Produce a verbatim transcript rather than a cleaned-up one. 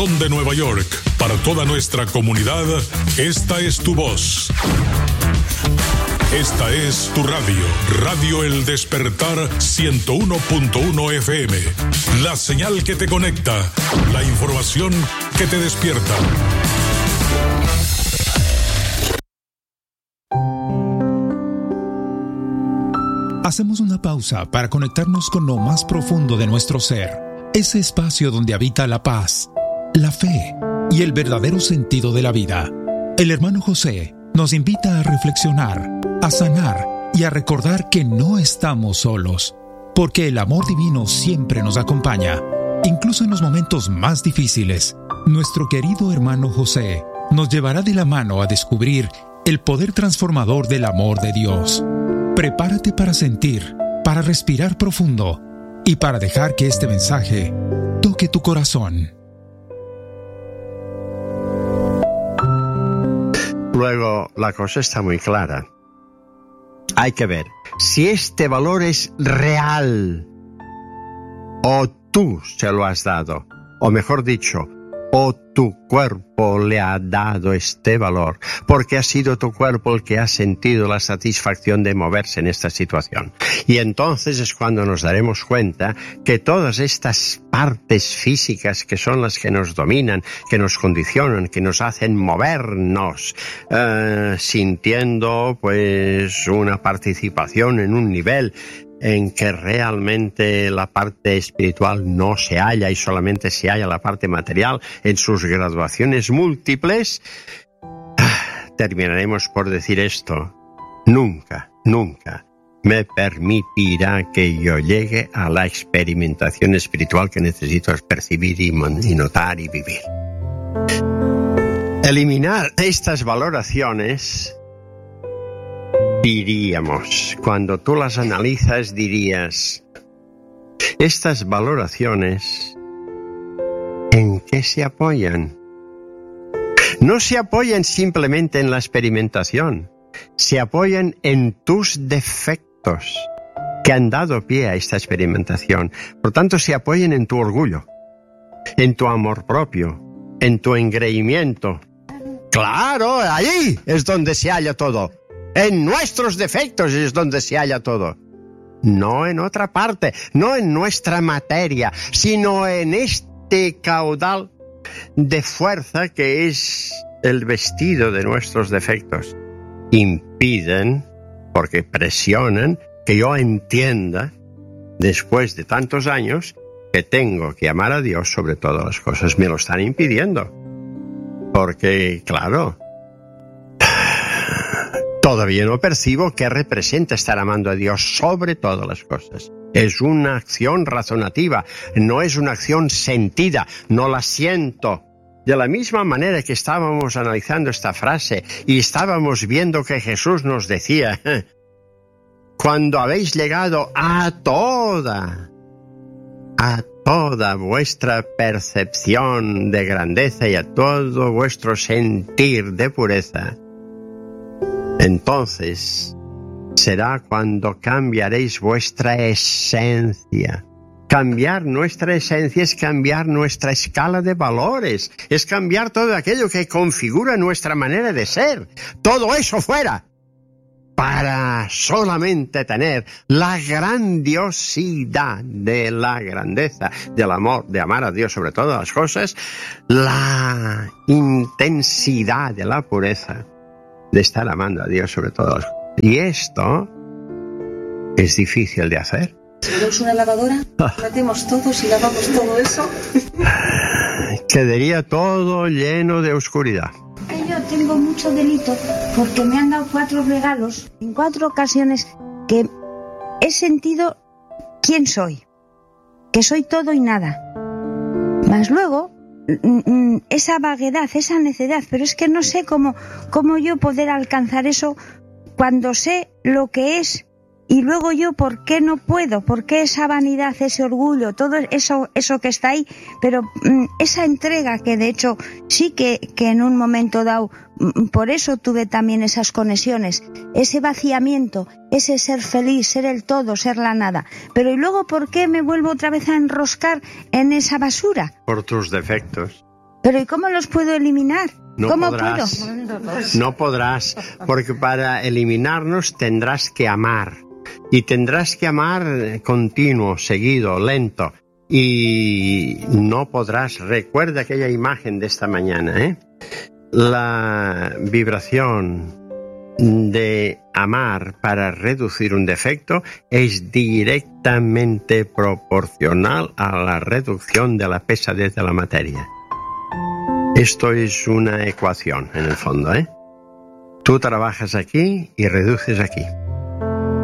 De Nueva York, para toda nuestra comunidad, esta es tu voz. Esta es tu radio, Radio El Despertar ciento uno punto uno F M. La señal que te conecta, la información que te despierta. Hacemos una pausa para conectarnos con lo más profundo de nuestro ser, ese espacio donde habita la paz, la fe y el verdadero sentido de la vida. El hermano José nos invita a reflexionar, a sanar y a recordar que no estamos solos, porque el amor divino siempre nos acompaña, incluso en los momentos más difíciles. Nuestro querido hermano José nos llevará de la mano a descubrir el poder transformador del amor de Dios. Prepárate para sentir, para respirar profundo y para dejar que este mensaje toque tu corazón. Luego, la cosa está muy clara. Hay que ver si este valor es real o tú se lo has dado, o mejor dicho, o tu cuerpo le ha dado este valor, porque ha sido tu cuerpo el que ha sentido la satisfacción de moverse en esta situación. Y entonces es cuando nos daremos cuenta que todas estas partes físicas que son las que nos dominan, que nos condicionan, que nos hacen movernos, eh, sintiendo pues una participación en un nivel en que realmente la parte espiritual no se halla y solamente se halla la parte material en sus graduaciones múltiples, terminaremos por decir esto: nunca, nunca me permitirá que yo llegue a la experimentación espiritual que necesito percibir y, y notar y vivir. Eliminar estas valoraciones, diríamos, cuando tú las analizas, dirías, estas valoraciones, ¿en qué se apoyan? No se apoyan simplemente en la experimentación, se apoyan en tus defectos que han dado pie a esta experimentación. Por tanto, se apoyan en tu orgullo, en tu amor propio, en tu engreimiento. ¡Claro! Allí es donde se halla todo. En nuestros defectos es donde se halla todo. No en otra parte, no en nuestra materia, sino en este caudal de fuerza que es el vestido de nuestros defectos. Impiden, porque presionan, que yo entienda, después de tantos años, que tengo que amar a Dios sobre todas las cosas. Me lo están impidiendo. Porque, claro, todavía no percibo qué representa estar amando a Dios sobre todas las cosas. Es una acción razonativa, no es una acción sentida, no la siento. De la misma manera que estábamos analizando esta frase y estábamos viendo que Jesús nos decía, cuando habéis llegado a toda, a toda vuestra percepción de grandeza y a todo vuestro sentir de pureza, entonces será cuando cambiaréis vuestra esencia. Cambiar nuestra esencia es cambiar nuestra escala de valores, es cambiar todo aquello que configura nuestra manera de ser. Todo eso fuera, para solamente tener la grandiosidad de la grandeza, del amor, de amar a Dios sobre todas las cosas, la intensidad de la pureza, de estar amando a Dios sobre todas las cosas. Y esto es difícil de hacer. Si ponemos una lavadora, metemos todos y lavamos todo eso. Quedaría todo lleno de oscuridad. Yo tengo mucho delito porque me han dado cuatro regalos en cuatro ocasiones que he sentido quién soy, que soy todo y nada. Más luego, esa vaguedad, esa necedad, pero es que no sé cómo, cómo yo poder alcanzar eso cuando sé lo que es. Y luego yo, ¿por qué no puedo? ¿Por qué esa vanidad, ese orgullo, todo eso eso que está ahí? Pero mmm, esa entrega que de hecho sí que, que en un momento dado, mmm, por eso tuve también esas conexiones, ese vaciamiento, ese ser feliz, ser el todo, ser la nada. Pero ¿y luego por qué me vuelvo otra vez a enroscar en esa basura? Por tus defectos. Pero ¿y cómo los puedo eliminar? No ¿Cómo podrás, puedo? no podrás, porque para eliminarnos tendrás que amar. Y tendrás que amar continuo, seguido, lento. Y no podrás. Recuerda aquella imagen de esta mañana, ¿eh? La vibración de amar para reducir un defecto es directamente proporcional a la reducción de la pesadez de la materia. Esto es una ecuación, en el fondo, ¿eh? Tú trabajas aquí y reduces aquí.